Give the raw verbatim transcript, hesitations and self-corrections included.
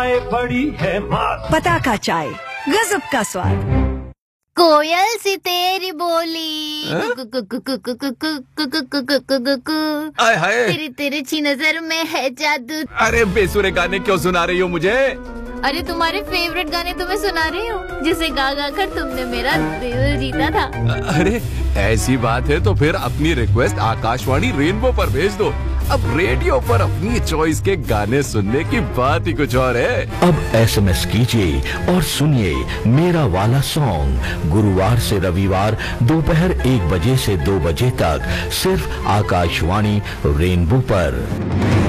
बड़ी है पताका चाय, गजब का स्वाद। कोयल सी तेरी बोली, आय हाय, तेरी तिरछी नजर में है जादू। अरे बेसुरे गाने क्यों सुना रही हो मुझे? अरे तुम्हारे फेवरेट गाने तुम्हें सुना रही हूँ, जिसे गा गा कर तुमने मेरा दिल जीता था। अरे ऐसी बात है तो फिर अपनी रिक्वेस्ट आकाशवाणी रेनबो पर भेज दो। अब रेडियो पर अपनी चॉइस के गाने सुनने की बात ही कुछ और है। अब एसएमएस कीजिए और सुनिए मेरा वाला सॉन्ग गुरुवार से रविवार दोपहर एक बजे से दो बजे तक सिर्फ आकाशवाणी रेनबो पर।